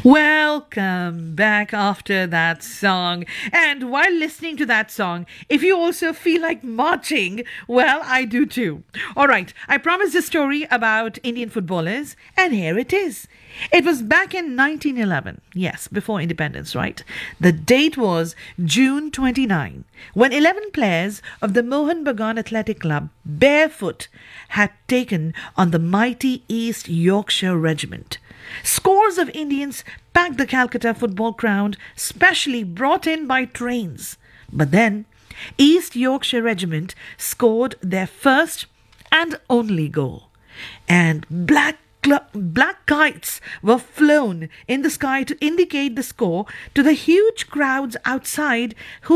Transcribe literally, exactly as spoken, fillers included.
Welcome back after that song. And while listening to that song, if you also feel like marching, well, I do too. All right, I promised a story about Indian footballers, and here it is. It was back in nineteen eleven, yes, before independence, right? The date was June twenty-ninth, when eleven players of the Mohun Bagan Athletic Club, barefoot, had taken on the mighty East Yorkshire Regiment. Scores of Indians packed the Calcutta football ground, specially brought in by trains. But then, East Yorkshire Regiment scored their first and only goal. And black Cl- black kites were flown in the sky to indicate the score to the huge crowds outside who